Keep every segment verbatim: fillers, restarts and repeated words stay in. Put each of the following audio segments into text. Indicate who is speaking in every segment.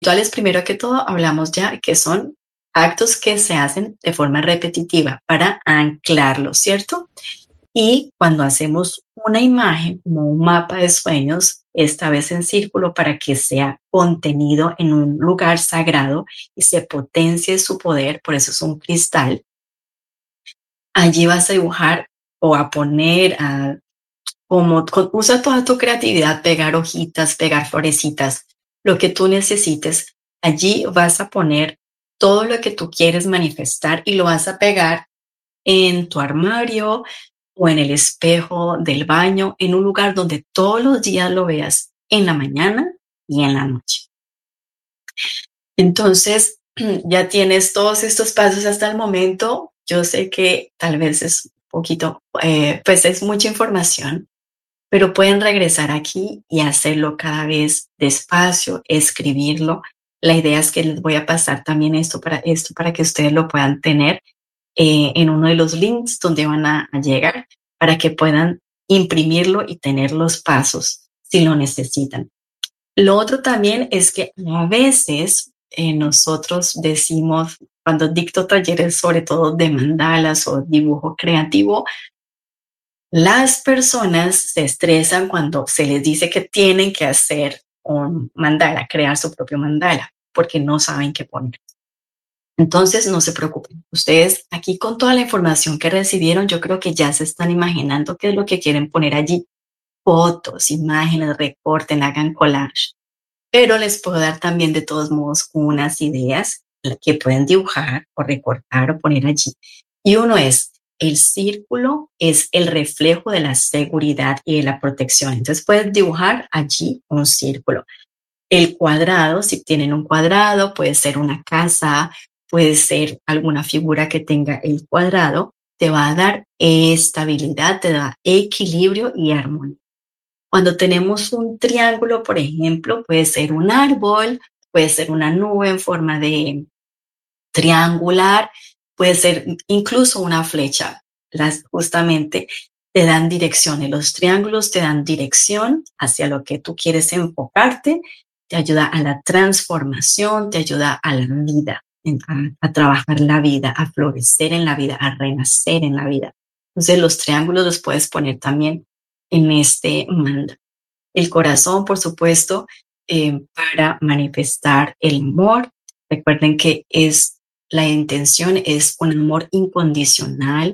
Speaker 1: Rituales, primero que todo, hablamos ya que son actos que se hacen de forma repetitiva para anclarlo, ¿cierto? Y cuando hacemos una imagen, como un mapa de sueños, esta vez en círculo, para que sea contenido en un lugar sagrado y se potencie su poder, por eso es un cristal, allí vas a dibujar o a poner, a, como con- usa toda tu creatividad, pegar hojitas, pegar florecitas, lo que tú necesites. Allí vas a poner todo lo que tú quieres manifestar y lo vas a pegar en tu armario o en el espejo del baño, en un lugar donde todos los días lo veas, en la mañana y en la noche. Entonces, ya tienes todos estos pasos hasta el momento. Yo sé que tal vez es un poquito, eh, pues es mucha información, pero pueden regresar aquí y hacerlo cada vez despacio, escribirlo. La idea es que les voy a pasar también esto para, esto para que ustedes lo puedan tener eh, en uno de los links donde van a, a llegar para que puedan imprimirlo y tener los pasos si lo necesitan. Lo otro también es que a veces eh, nosotros decimos, cuando dicto talleres, sobre todo de mandalas o dibujo creativo, las personas se estresan cuando se les dice que tienen que hacer un mandala, crear su propio mandala, porque no saben qué poner. Entonces, no se preocupen. Ustedes aquí con toda la información que recibieron, yo creo que ya se están imaginando qué es lo que quieren poner allí. Fotos, imágenes, recorten, hagan collage. Pero les puedo dar también de todos modos unas ideas que pueden dibujar o recortar o poner allí. Y uno es, el círculo es el reflejo de la seguridad y de la protección. Entonces puedes dibujar allí un círculo. El cuadrado, si tienen un cuadrado, puede ser una casa, puede ser alguna figura que tenga el cuadrado, te va a dar estabilidad, te da equilibrio y armonía. Cuando tenemos un triángulo, por ejemplo, puede ser un árbol, puede ser una nube en forma de triangular, puede ser incluso una flecha. Las justamente te dan dirección y los triángulos te dan dirección hacia lo que tú quieres enfocarte, te ayuda a la transformación, te ayuda a la vida, a, a trabajar la vida, a florecer en la vida, a renacer en la vida. Entonces los triángulos los puedes poner también en este mandala. El corazón, por supuesto, eh, para manifestar el amor. Recuerden que es la intención es un amor incondicional,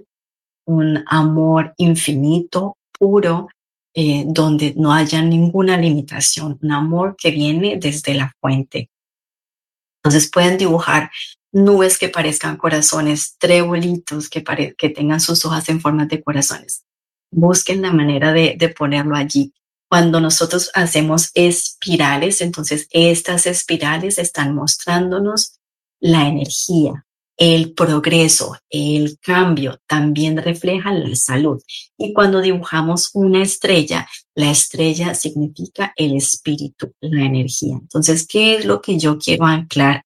Speaker 1: un amor infinito, puro, eh, donde no haya ninguna limitación, un amor que viene desde la fuente. Entonces pueden dibujar nubes que parezcan corazones, trebolitos que, pare- que tengan sus hojas en forma de corazones. Busquen la manera de, de ponerlo allí. Cuando nosotros hacemos espirales, entonces estas espirales están mostrándonos la energía, el progreso, el cambio, también refleja la salud. Y cuando dibujamos una estrella, la estrella significa el espíritu, la energía. Entonces, ¿qué es lo que yo quiero anclar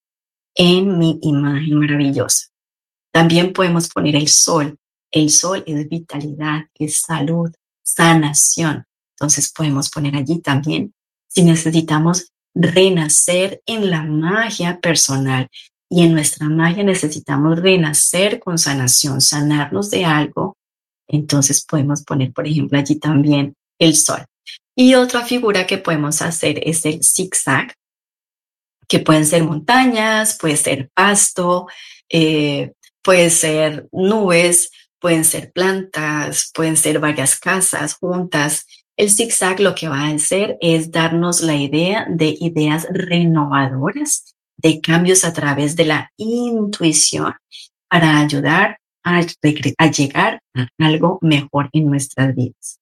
Speaker 1: en mi imagen maravillosa? También podemos poner el sol. El sol es vitalidad, es salud, sanación. Entonces podemos poner allí también si necesitamos renacer en la magia personal. Y en nuestra magia necesitamos renacer con sanación, sanarnos de algo. Entonces podemos poner, por ejemplo, allí también el sol. Y otra figura que podemos hacer es el zigzag, que pueden ser montañas, puede ser pasto, eh, puede ser nubes, pueden ser plantas, pueden ser varias casas juntas. El zigzag lo que va a hacer es darnos la idea de ideas renovadoras, de cambios a través de la intuición para ayudar a, a llegar a algo mejor en nuestras vidas.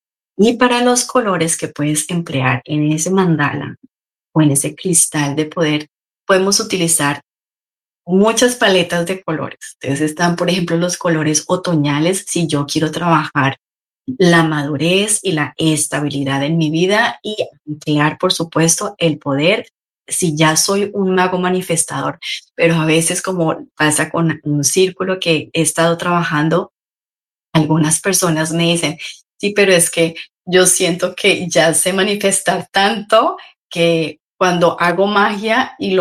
Speaker 1: Y para los colores que puedes emplear en ese mandala, o en ese cristal de poder, podemos utilizar muchas paletas de colores. Entonces están, por ejemplo, los colores otoñales, si yo quiero trabajar la madurez y la estabilidad en mi vida y ampliar, por supuesto, el poder. Si ya soy un mago manifestador, pero a veces como pasa con un círculo que he estado trabajando, algunas personas me dicen, sí, pero es que yo siento que ya sé manifestar tanto que cuando hago magia y lo